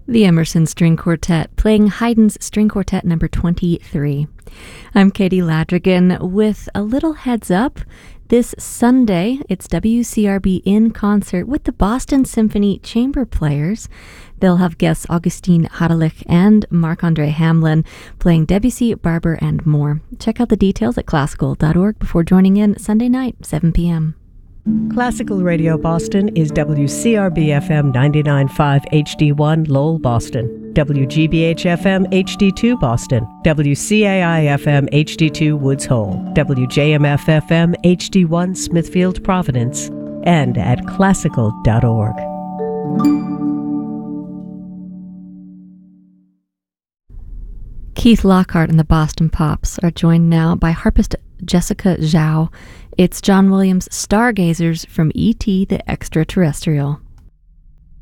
The Emerson String Quartet playing Haydn's String Quartet number 23. I'm Katie Ladrigan with a little heads up. This Sunday, it's WCRB in concert with the Boston Symphony Chamber Players. They'll have guests Augustine Haralick and Marc-André Hamelin playing Debussy, Barber, and more. Check out the details at classical.org before joining in Sunday night, 7 p.m. Classical Radio Boston is WCRB-FM 99.5 HD1 Lowell, Boston, WGBH-FM HD2 Boston, WCAI-FM HD2 Woods Hole, WJMF-FM HD1 Smithfield, Providence, and at classical.org. Keith Lockhart and the Boston Pops are joined now by harpist Jessica Zhao. It's John Williams' Stargazers from E.T. the Extraterrestrial.